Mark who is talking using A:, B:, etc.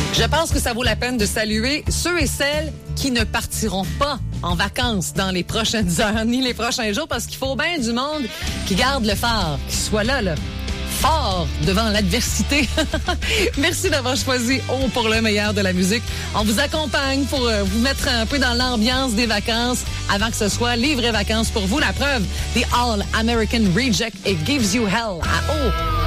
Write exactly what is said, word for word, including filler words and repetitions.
A: Je pense que ça vaut la peine de saluer ceux et celles qui ne partiront pas en vacances dans les prochaines heures ni les prochains jours parce qu'il faut bien du monde qui garde le phare, qui soit là, là, fort devant l'adversité. Merci d'avoir choisi O pour le meilleur de la musique. On vous accompagne pour euh, vous mettre un peu dans l'ambiance des vacances avant que ce soit les vraies vacances pour vous. La preuve, The All American Reject It Gives You Hell à O.